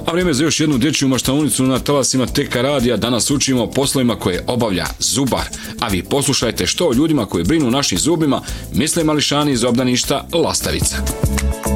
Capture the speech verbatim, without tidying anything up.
A vrijeme za još jednu dječju maštaunicu na talasima T K radija. Danas učimo o poslovima koje obavlja zubar. A vi poslušajte što o ljudima koji brinu našim zubima misle mališani iz obdaništa Lastavica.